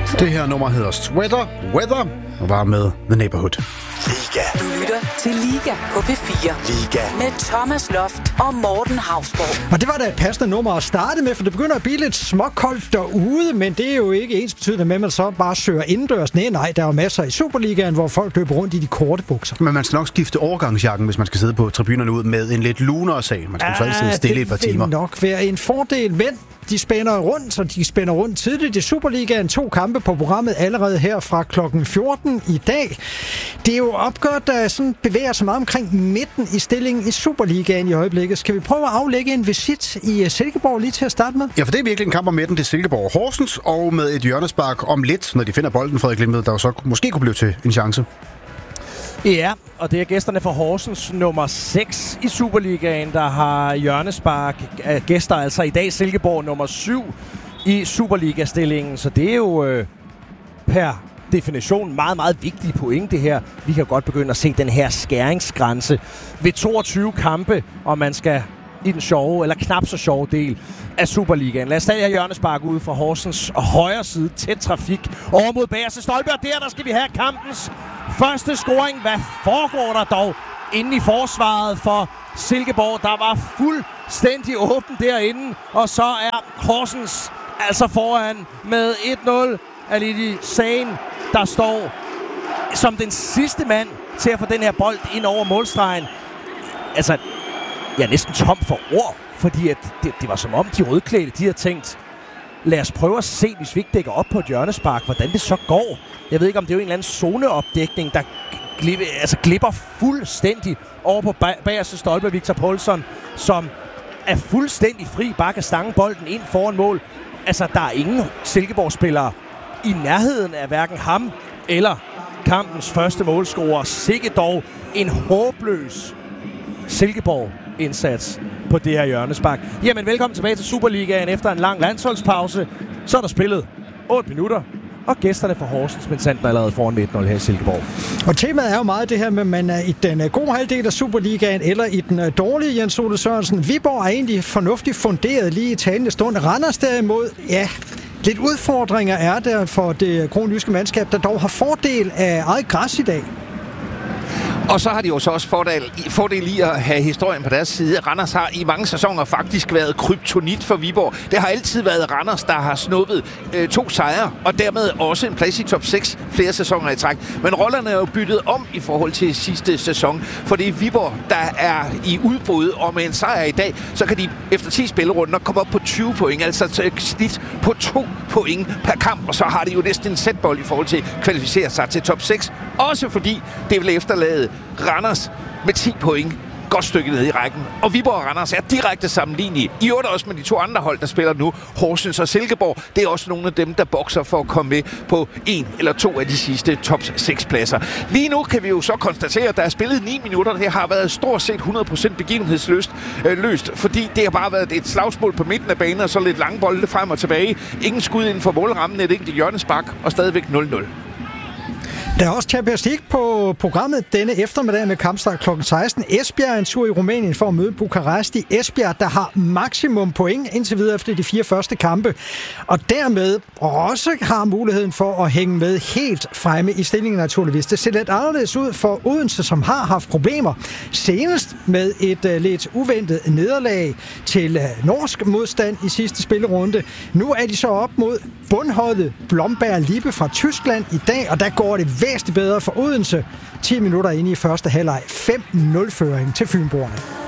Det her nummer hedder Sweater Weather og var med The Neighborhood. Liga. Du lytter til Liga på P4. Liga. Med Thomas Loft og Morten Hausborg. Og det var da et passende nummer at starte med, for det begynder at blive lidt småkoldt derude, men det er jo ikke ensbetydende med, at man så bare søger indendørs. Nej, der er jo masser i Superligaen, hvor folk løber rundt i de korte bukser. Men man skal nok skifte overgangsjakken, hvis man skal sidde på tribunerne ud med en lidt lunere sag. Man skal så altid sidde stille i et par timer. Det vil nok være en fordel, men de spænder rundt, så de spænder rundt tidligt i Superligaen. 2 kampe på programmet allerede her fra klokken 14 i dag. Det er jo opgørt, der sådan bevæger sig meget omkring midten i stillingen i Superligaen i øjeblikket. Skal vi prøve at aflægge en visit i Silkeborg lige til at starte med? Ja, for det er virkelig en kamp om midten til Silkeborg Horsens, og med et hjørnespark om lidt, når de finder bolden, Frederik Limved, der så måske kunne blive til en chance. Ja, og det er gæsterne fra Horsens nummer 6 i Superligaen, der har hjørnespark. Gæster altså i dag Silkeborg nummer 7 i Superliga-stillingen. Så det er jo per definition meget, meget vigtige point, det her. Vi kan godt begynde at se den her skæringsgrænse ved 22 kampe, og man skal i den sjove, eller knap så sjove del af Superligaen. Lad os stadig have hjørnespark ude fra Horsens og højre side. Tæt trafik over mod bagerste stolpe, og der skal vi have kampens første scoring. Hvad foregår der dog inde i forsvaret for Silkeborg? Der var fuldstændig åben derinde, og så er Horsens altså foran med 1-0. Alidi Sagen, der står som den sidste mand til at få den her bold ind over målstregen. Altså, jeg er næsten tom for ord, fordi at det var som om de rødklædte, de havde tænkt, lad os prøve at se, hvis vi ikke dækker op på et hjørnespark, hvordan det så går. Jeg ved ikke, om det er jo en eller anden zoneopdækning, der glipper fuldstændig over på bagerste stolpe. Victor Poulsen, som er fuldstændig fri, bare kan stange bolden ind foran mål. Altså, der er ingen Silkeborg-spillere i nærheden af hverken ham eller kampens første målscorer. Sikke dog en håbløs Silkeborg-indsats på det her hjørnespark. Jamen, velkommen tilbage til Superligaen efter en lang landsholdspause. Så er der spillet 8 minutter, og gæsterne fra Horsens, men sandt allerede foran med 1-0 her i Silkeborg. Og temaet er jo meget det her med, man er i den gode halvdel af Superligaen, eller i den dårlige, Jens Ole Sørensen. Viborg er egentlig fornuftigt funderet lige i talende stund. Randers derimod, ja, lidt udfordringer er der for det kronjyske mandskab, der dog har fordel af eget græs i dag. Og så har de jo så også fordel i at have historien på deres side. Randers har i mange sæsoner faktisk været kryptonit for Viborg. Det har altid været Randers, der har snuppet 2 sejre, og dermed også en plads i top 6 flere sæsoner i træk. Men rollerne er jo byttet om i forhold til sidste sæson, for det er Viborg, der er i udbrud, og med en sejr i dag, så kan de efter 10 spillerunder komme op på 20 point, altså et snit på 2 point per kamp, og så har de jo næsten en sætbold i forhold til at kvalificere sig til top 6. Også fordi det vil efterlade Randers med 10 point. Godt stykke ned i rækken. Og Viborg og Randers er direkte sammenlignelige. I øvrigt også med de 2 andre hold, der spiller nu. Horsens og Silkeborg. Det er også nogle af dem, der bokser for at komme med på 1 eller 2 af de sidste top 6 pladser. Lige nu kan vi jo så konstatere, at der er spillet 9 minutter. Det har været stort set 100% begivenhedsløst, fordi det har bare været et slagsmål på midten af banen, og så lidt lange bolde frem og tilbage. Ingen skud inden for målrammen, et enkelt hjørnespark, og stadigvæk 0-0. Der er også Champions League på programmet denne eftermiddag med kampstart kl. 16. Esbjerg er en tur i Rumænien for at møde Bukaresti. Esbjerg, der har maksimum point indtil videre efter de 4 første kampe, og dermed også har muligheden for at hænge med helt fremme i stillingen naturligvis. Det ser lidt anderledes ud for Odense, som har haft problemer. Senest med et lidt uventet nederlag til norsk modstand i sidste spillerunde. Nu er de så op mod bundholdet Blomberg Lippe fra Tyskland i dag, og der går det væsentligt bedre for Odense. 10 minutter inde i første halvleg. 5-0-føring til Fynboerne.